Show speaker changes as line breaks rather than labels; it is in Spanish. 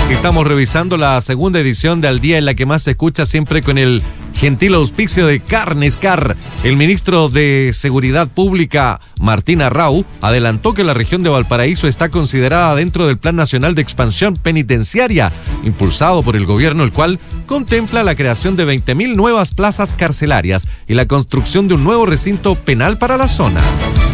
Estamos revisando la segunda edición de Al Día, en la que más se escucha, siempre con el gentil auspicio de Carnes Car. El ministro de Seguridad Pública, Martín Arrau, adelantó que la región de Valparaíso está considerada dentro del Plan Nacional de Expansión Penitenciaria, impulsado por el gobierno, el cual contempla la creación de 20.000 nuevas plazas carcelarias y la construcción de un nuevo recinto penal para la zona.